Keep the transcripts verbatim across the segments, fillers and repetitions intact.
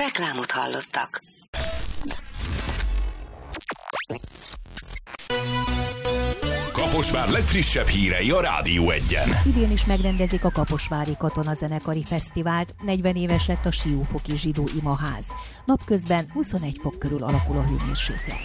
Reklámot hallottak. Kaposvár legfrissebb hírei a Rádió Egyen. Idén is megrendezik a Kaposvári Katonazenekari Fesztivált, negyven éves lett a Siófoki Zsidó Imaház. Napközben huszonegy fok körül alakul a hőmérséklet.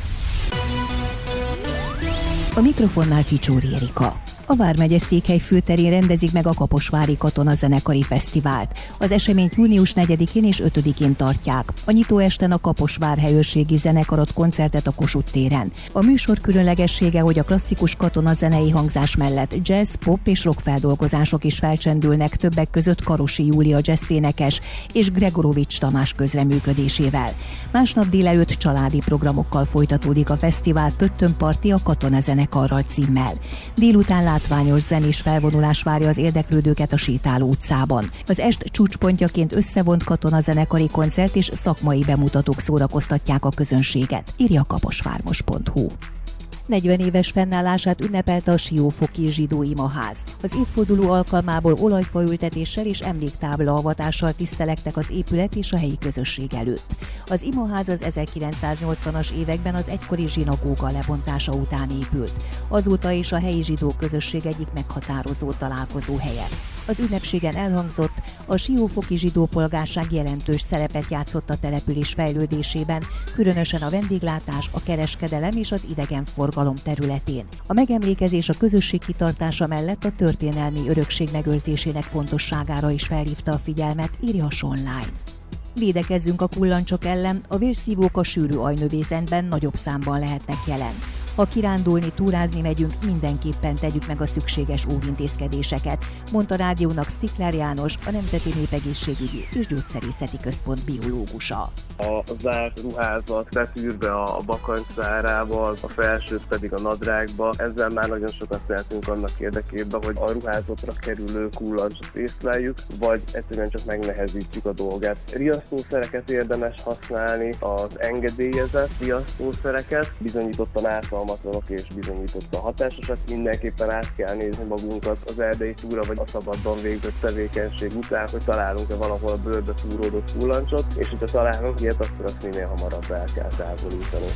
A mikrofonnál Ficsóri Erika. A Vármegye Székely terén rendezik meg a Kaposvári Katonazenekari Fesztivált. Az eseményt június negyedikén és ötödikén tartják. A nyitóesten a Kaposvár helyőrségi zenekar ad koncertet a Kossuth téren. A műsor különlegessége, hogy a klasszikus katonazenei hangzás mellett jazz, pop és rock feldolgozások is felcsendülnek, többek között Karosi Júlia jazzénekes és Gregorovics Tamás közreműködésével. Másnap délelőtt családi programokkal folytatódik a fesztivál Pöttöm Parti a Katonazenekarral címmel. Délután látványos zenés felvonulás várja az érdeklődőket a Sétáló utcában. Az est csúcspontjaként összevont katonazenekari koncert és szakmai bemutatók szórakoztatják a közönséget, írja kaposvármos pont hu. negyven éves fennállását ünnepelte a Siófoki Zsidó Imaház. Az évforduló alkalmából olajfaültetéssel és emléktáblaavatással tisztelektek az épület és a helyi közösség előtt. Az imaház az ezerkilencszáznyolcvanas években az egykori zsinagóga lebontása után épült. Azóta is a helyi zsidó közösség egyik meghatározó találkozó helye. Az ünnepségen elhangzott, a siófoki zsidó polgárság jelentős szerepet játszott a település fejlődésében, különösen a vendéglátás, a kereskedelem és az idegenforgalom területén. A megemlékezés a közösség kitartása mellett a történelmi örökség megőrzésének fontosságára is felhívta a figyelmet, írja a Online. Védekezzünk a kullancsok ellen, a vérszívók a sűrű ajnövészetben nagyobb számban lehetnek jelen. Ha kirándulni, túrázni megyünk, mindenképpen tegyük meg a szükséges óvintézkedéseket, mondta rádiónak Stikler János, a Nemzeti Népegészségügyi és Gyógyszerészeti Központ biológusa. A zárt ruházat betűrve a bakancszárába, a felsőt pedig a nadrágba. Ezzel már nagyon sokat tehetünk annak érdekében, hogy a ruházatra kerülő kullancsot észleljük, vagy egyszerűen csak megnehezítjük a dolgát. Riasztószereket érdemes használni, az engedélyezett riasztószereket, bizonyítottan ártalmatlanok és bizonyítottan hatásosak. Mindenképpen át kell nézni magunkat az erdei túra vagy a szabadban végzett tevékenység után, hogy találunk-e valahol a bőrbe szúródott kullancsot, és hogyha találunk ilyet, akkor azt minél hamarabb el kell távolítani.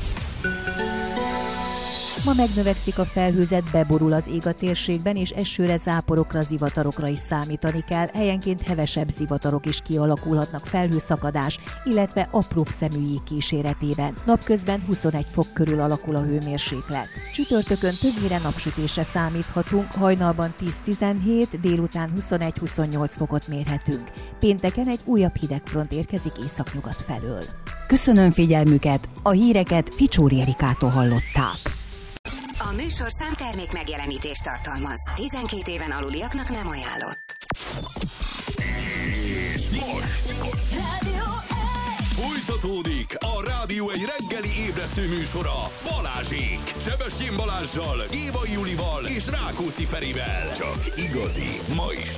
Ma megnövekszik a felhőzet, beborul az ég a térségben, és esőre, záporokra, zivatarokra is számítani kell. Helyenként hevesebb zivatarok is kialakulhatnak felhőszakadás, illetve apróbb szeműjég kíséretében. Napközben huszonegy fok körül alakul a hőmérséklet. Csütörtökön többnyire napsütésre számíthatunk, hajnalban tíz-tizenhét, délután huszonegy-huszonnyolc fokot mérhetünk. Pénteken egy újabb hidegfront érkezik északnyugat felől. Köszönöm figyelmüket, a híreket Ficsóri Erikától hallották. A műsor számtermék megjelenítést tartalmaz. tizenkét éven aluliaknak nem ajánlott. És most Rádió egy! folytatódik a Rádió egy reggeli ébresztő műsora Balázsék. Sebestyén Balázssal, Gévai Julival és Rákóczi Ferivel. Csak igazi, ma is